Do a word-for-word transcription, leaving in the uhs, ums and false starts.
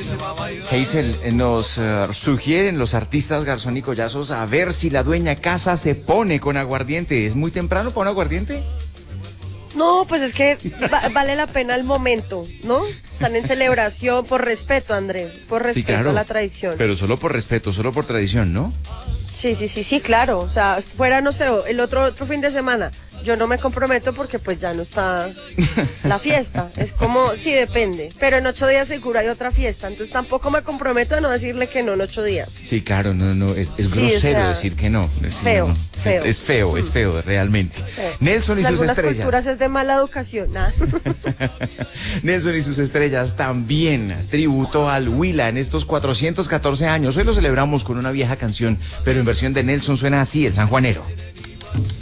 Hazel, eh, nos eh, sugieren los artistas Garzón y Collazos a ver si la dueña casa se pone con aguardiente. ¿Es muy temprano para un aguardiente? No, pues es que va- vale la pena el momento, ¿no? Están en celebración por respeto, Andrés, por respeto Sí, claro, a la tradición. pero solo por respeto, solo por tradición, ¿no? Sí, sí, sí, sí, claro. O sea, fuera, no sé, el otro otro fin de semana, yo no me comprometo porque pues ya no está la fiesta. Es como, sí, depende. Pero en ocho días seguro hay otra fiesta. Entonces tampoco me comprometo a no decirle que no en ocho días. Sí, claro, no, no, es, es Sí, grosero o sea, decir que no. Sí, feo, no, no. feo. Es, es feo, es feo, realmente. Eh, Nelson y en sus algunas estrellas. culturas es de mala educación. Nada. Nelson y sus estrellas también tributo al Huila en estos cuatrocientos catorce años. Hoy lo celebramos con una vieja canción, pero en versión de Nelson suena así, el sanjuanero.